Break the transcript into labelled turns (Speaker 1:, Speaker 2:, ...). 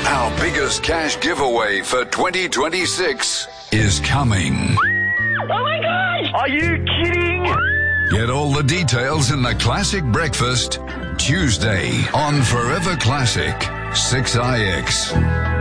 Speaker 1: Our biggest cash giveaway for 2026 is coming.
Speaker 2: Oh my gosh! Are you kidding?
Speaker 1: Get all the details in the Classic Breakfast Tuesday on Forever Classic 6IX.